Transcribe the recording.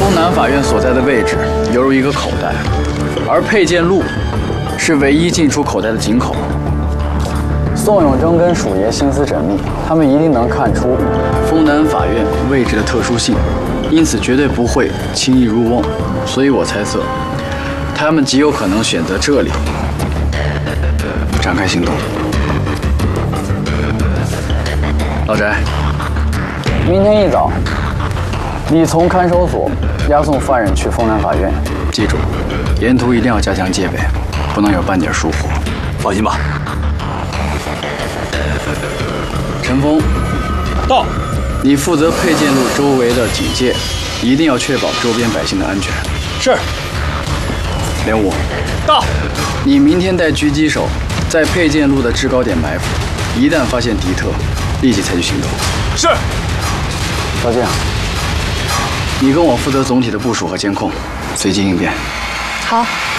东南法院所在的位置犹如一个口袋，而佩剑路是唯一进出口袋的井口。宋永贞跟鼠爷心思缜密，他们一定能看出丰南法院位置的特殊性，因此绝对不会轻易入瓮。所以我猜测，他们极有可能选择这里展开行动。老翟，明天一早，你从看守所押送犯人去丰南法院，记住，沿途一定要加强戒备，不能有半点疏忽。 放心吧。 陈峰， 到。 你负责佩剑路周围的警戒，一定要确保周边百姓的安全。 是。 连武， 到。 你明天带狙击手在佩剑路的制高点埋伏，一旦发现敌特，立即采取行动。 是。 小静，你跟我负责总体的部署和监控，随机应变。 好。